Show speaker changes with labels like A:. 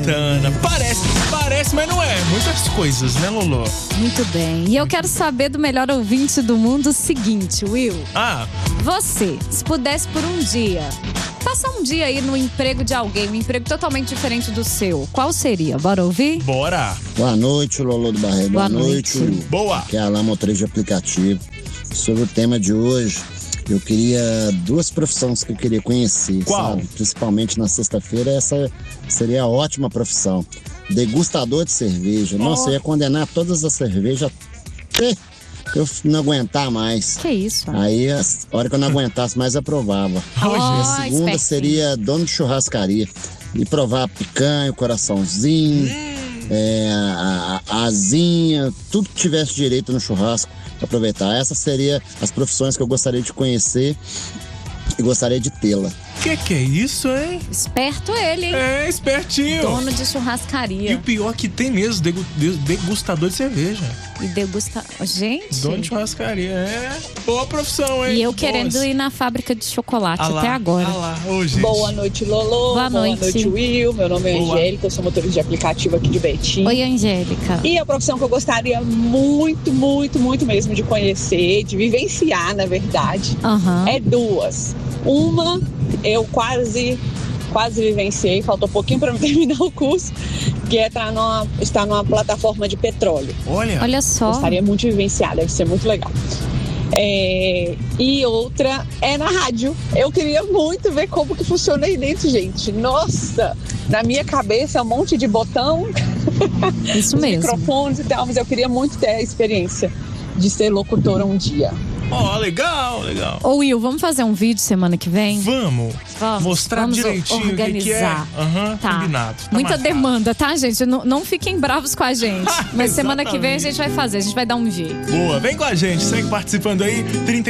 A: Parece, mas não é. Muitas coisas, né, Lolo?
B: Muito bem. E eu quero saber do melhor ouvinte do mundo o seguinte, Will. Você, se pudesse por um dia, passar um dia aí no emprego de alguém, um emprego totalmente diferente do seu, qual seria? Bora ouvir?
A: Bora!
C: Boa noite, Lolo do Barreiro.
B: Boa noite.
A: Boa!
C: Aqui é a Alain, motorista de aplicativo. Sobre o tema de hoje, eu queria duas profissões que eu queria conhecer.
A: Qual?
C: Sabe? Principalmente na sexta-feira, essa seria a ótima profissão. Degustador de cerveja. Nossa, eu ia condenar todas as cervejas até eu não aguentar mais.
B: Que isso?
C: Aí, a hora que eu não aguentasse mais, eu provava. A segunda seria dono de churrascaria. E provar picanha, coraçãozinho, a asinha, tudo que tivesse direito no churrasco, aproveitar. Essas seriam as profissões que eu gostaria de conhecer e gostaria de tê-la.
A: Que é isso, hein?
B: Esperto ele, hein?
A: É, espertinho.
B: Dono de churrascaria.
A: E o pior que tem mesmo, degustador de cerveja.
B: E Gente.
A: Dono de churrascaria, boa profissão, hein?
B: E eu querendo ir na fábrica de chocolate até agora.
A: Gente.
D: Boa noite, Lolo.
B: Boa noite,
D: Will. Meu nome é Angélica, eu sou motorista de aplicativo aqui de Betim.
B: Oi, Angélica.
D: E a profissão que eu gostaria muito, muito, muito mesmo de conhecer, de vivenciar, na verdade, é duas. Uma, eu quase vivenciei, faltou um pouquinho para me terminar o curso, que é estar numa plataforma de petróleo.
B: Olha só.
D: Gostaria muito de vivenciar, deve ser muito legal. E outra é na rádio. Eu queria muito ver como que funciona aí dentro, gente. Nossa, na minha cabeça é um monte de botão.
B: Isso mesmo.
D: Microfones e tal, mas eu queria muito ter a experiência de ser locutora um dia.
A: Legal.
B: Ô, Will, vamos fazer um vídeo semana que vem?
A: Vamos. Mostrar direitinho
B: organizar.
A: o que é.
B: Tá.
A: Combinado.
B: Muita demanda, tá, gente? Não fiquem bravos com a gente. Mas semana que vem a gente vai fazer, a gente vai dar um jeito.
A: Boa, vem com a gente, segue participando aí.